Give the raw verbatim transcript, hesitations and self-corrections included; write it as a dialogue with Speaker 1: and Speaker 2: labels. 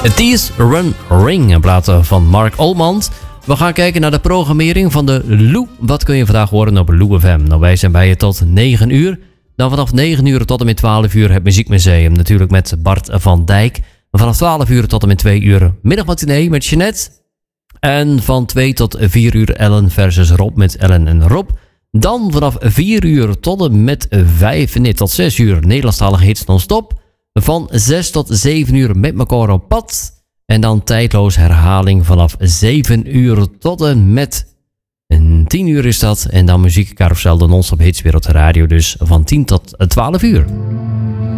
Speaker 1: Tease Run Ring, een plaat van Mark Olmans. We gaan kijken naar de programmering van de Lou. Wat kun je vandaag horen op Lou F M? Nou, wij zijn bij je tot negen uur. Dan vanaf negen uur tot en met twaalf uur het Muziekmuseum. Natuurlijk met Bart van Dijk. Vanaf twaalf uur tot en met twee uur middagmatinee met Jeanette. En van twee tot vier uur Ellen versus Rob met Ellen en Rob. Dan vanaf vier uur tot en met vijf, nee, tot zes uur Nederlandstalige hits non-stop. Van zes tot zeven uur met elkaar op pad. En dan tijdloos herhaling vanaf zeven uur tot en met tien uur is dat. En dan muziekcarousel de non-stop hits weer op de radio. Dus van tien tot twaalf uur.